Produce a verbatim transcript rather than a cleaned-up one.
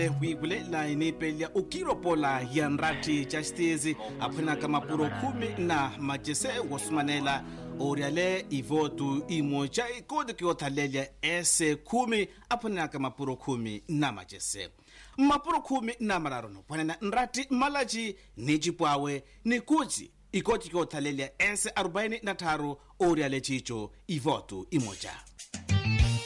Wigule la inepelya ukiropola ya nrati chastezi apena kama puro kumi na majese wasmanela oriale ivotu imoja ikode kiothalelya ese kumi apena kama puro kumi na majese mapuro kumi na mararono panena nrati malaji nijipwawe nikuji ikoti kiothalelya ese arobaini na tano oriale chicho ivotu imoja.